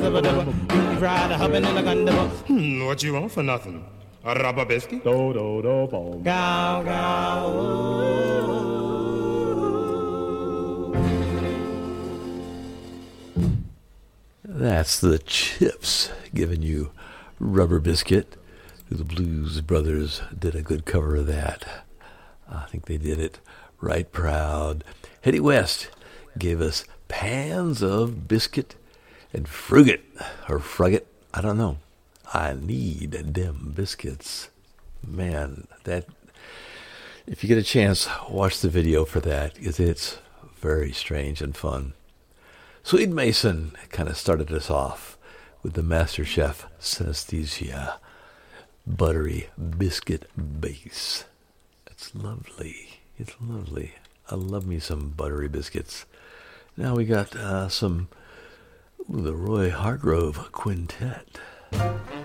ride a hubbing in a gun. What you want for nothing? A rubber biscuit? Do do do boom. Gow gow. That's the Chips giving you Rubber Biscuit. The Blues Brothers did a good cover of that. I think they did it right proud. Eddie West gave us Pans of Biscuit and Frugit, or Frugget, I don't know. I need them biscuits. Man, that, if you get a chance, watch the video for that, because it's very strange and fun. Swede Mason kind of started us off with the Master Chef Synesthesia Buttery Biscuit Base. It's lovely. It's lovely. I love me some buttery biscuits. Now we got the Roy Hargrove Quintet.